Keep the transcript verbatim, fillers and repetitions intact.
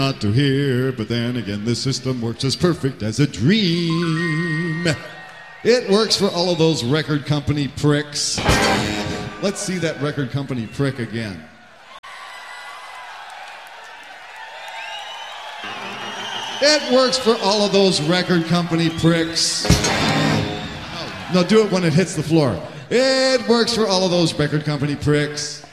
Not to hear, but then again, this system works as perfect as a dream. It works for all of those record company pricks. Let's see that record company prick again. It works for all of those record company pricks. No, do it when it hits the floor. It works for all of those record company pricks.